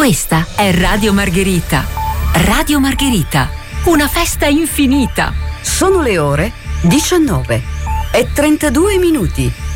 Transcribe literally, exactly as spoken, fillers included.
Questa è Radio Margherita. Radio Margherita, una festa infinita. Sono le ore diciannove e trentadue minuti.